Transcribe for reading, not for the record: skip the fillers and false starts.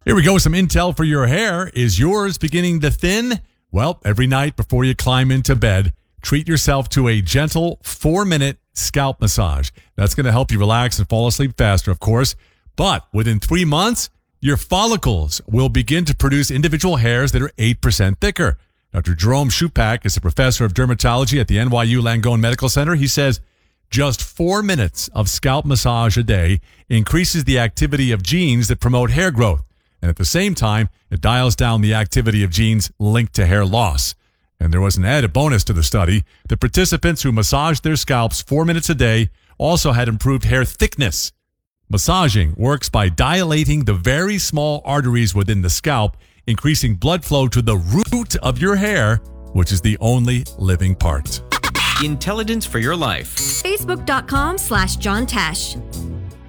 Here we go. Some intel for your hair. Is yours beginning to thin? Well, every night before you climb into bed, treat yourself to a gentle 4-minute scalp massage. That's going to help you relax and fall asleep faster, of course. But within 3 months, your follicles will begin to produce individual hairs that are 8% thicker. Dr. Jerome Shupak is a professor of dermatology at the NYU Langone Medical Center. He says just 4 minutes of scalp massage a day increases the activity of genes that promote hair growth. And at the same time, it dials down the activity of genes linked to hair loss. And there was an added bonus to the study. The participants who massaged their scalps 4 minutes a day also had improved hair thickness. Massaging works by dilating the very small arteries within the scalp, increasing blood flow to the root of your hair, which is the only living part. Intelligence for your life. Facebook.com/John Tesh.